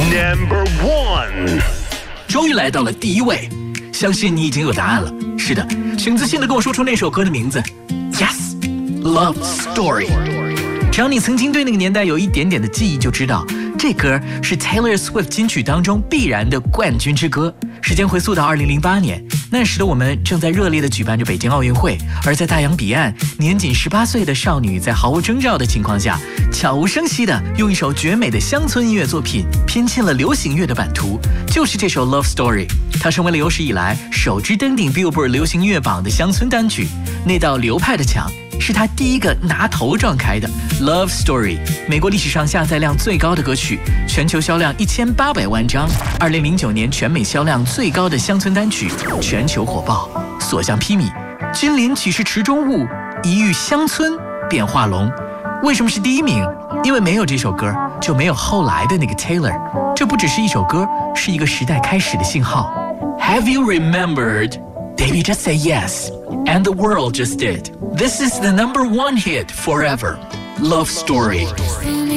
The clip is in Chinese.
Number 1， 终于来到了第一位，相信你已经有答案了。是的，请自信地跟我说出那首歌的名字。Yes， Love Story。只要你曾经对那个年代有一点点的记忆，就知道这歌是 Taylor Swift 金曲当中必然的冠军之歌。时间回溯到2008年，那时的我们正在热烈地举办着北京奥运会，而在大洋彼岸，年仅18岁的少女在毫无征兆的情况下，悄无声息地用一首绝美的乡村音乐作品拼嵌了流行乐的版图，就是这首 Love Story。它成为了有史以来首支登顶 Billboard 流行音乐榜的乡村单曲。那道流派的墙是他第一个拿头撞开的。 Love Story 美国历史上下载量最高的歌曲，全球销量1800万张，2009年全美销量最高的乡村单曲，全球火爆。所向披靡，君临岂是池中物，一遇乡村变化龙。为什么是第一名？因为没有这首歌，就没有后来的那个 Taylor。 这不只是一首歌，是一个时代开始的信号。 Have you remembered? Baby, just say yes. And the world just did. This is the number 1 hit forever. Love Story.